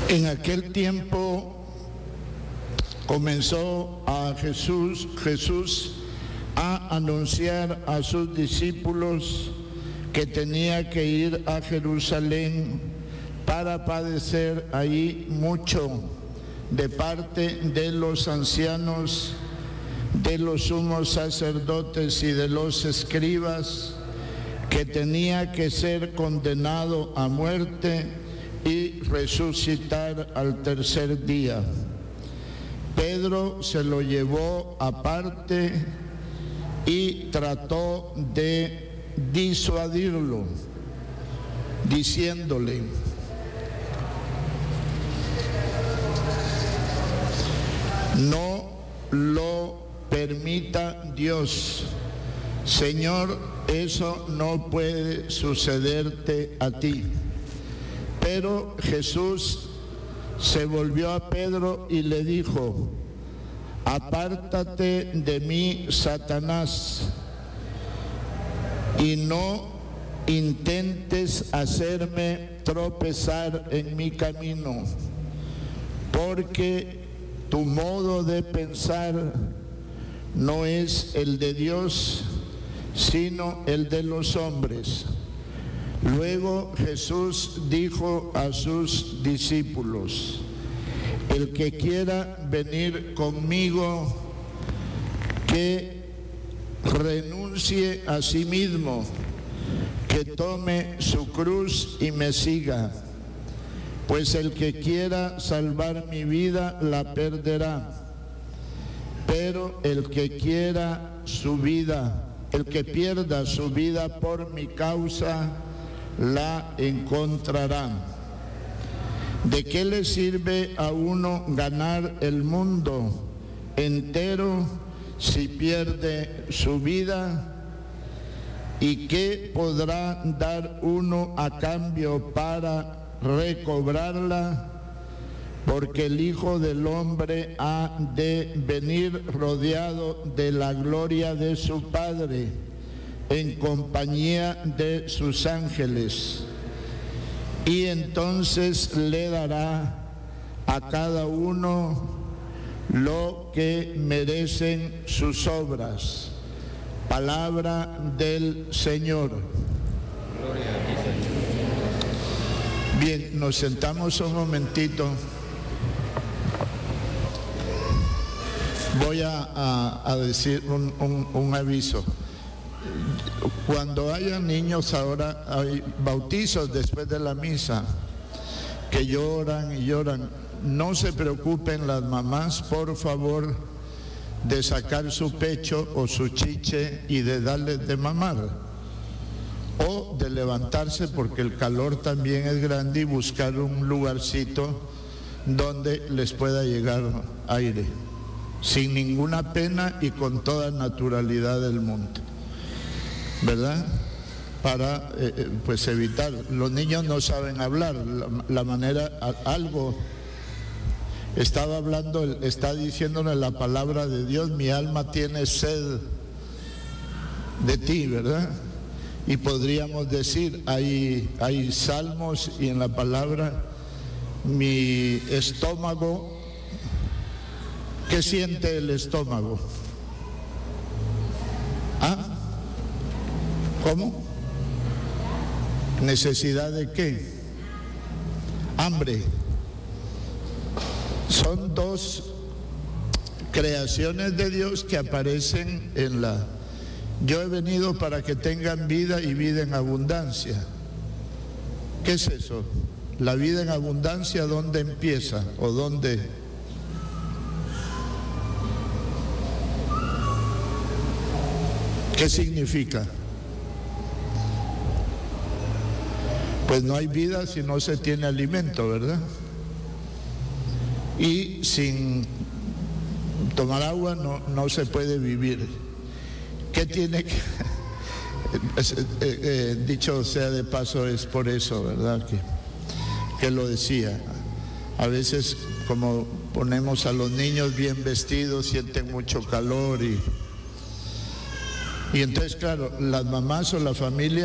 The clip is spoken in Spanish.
En aquel tiempo comenzó Jesús a anunciar a sus discípulos que tenía que ir a Jerusalén para padecer ahí mucho de parte de los ancianos, de los sumos sacerdotes y de los escribas, que tenía que ser condenado a muerte y resucitar al tercer día. Pedro se lo llevó aparte y trató de disuadirlo, diciéndole: no lo permita Dios. Señor, eso no puede sucederte a ti. Pero Jesús se volvió a Pedro y le dijo: apártate de mí, Satanás, y no intentes hacerme tropezar en mi camino, porque tu modo de pensar no es el de Dios, sino el de los hombres. Luego Jesús dijo a sus discípulos: el que quiera venir conmigo, que renuncie a sí mismo, que tome su cruz y me siga. Pues el que quiera salvar mi vida la perderá, pero el que pierda su vida por mi causa, la encontrará. ¿De qué le sirve a uno ganar el mundo entero si pierde su vida? ¿Y qué podrá dar uno a cambio para recobrarla? Porque el Hijo del Hombre ha de venir rodeado de la gloria de su Padre, en compañía de sus ángeles, y entonces le dará a cada uno lo que merecen sus obras. Palabra del Señor. Gloria a ti, Señor. Bien, nos sentamos un momentito. Voy a decir un aviso. Cuando haya niños, ahora hay bautizos después de la misa, que lloran y lloran. No se preocupen las mamás, por favor, de sacar su pecho o su chiche y de darles de mamar, o de levantarse, porque el calor también es grande, y buscar un lugarcito donde les pueda llegar aire, sin ninguna pena y con toda naturalidad del mundo, ¿verdad? Para pues evitar. Los niños no saben hablar, la manera, algo estaba hablando, está diciéndole la palabra de Dios: mi alma tiene sed de ti, ¿verdad? Y podríamos decir, hay salmos, y en la palabra, mi estómago, ¿qué siente el estómago? ¿Ah? ¿Cómo? ¿Necesidad de qué? Hambre. Son dos creaciones de Dios que aparecen en la... Yo he venido para que tengan vida y vida en abundancia. ¿Qué es eso? La vida en abundancia, ¿dónde empieza? ¿O dónde? ¿Qué significa? Pues no hay vida si no se tiene alimento, ¿verdad? Y sin tomar agua no se puede vivir. ¿Qué tiene que...? Dicho sea de paso, es por eso, ¿verdad? Que lo decía. A veces, como ponemos a los niños bien vestidos, sienten mucho calor y entonces, claro, las mamás o la familia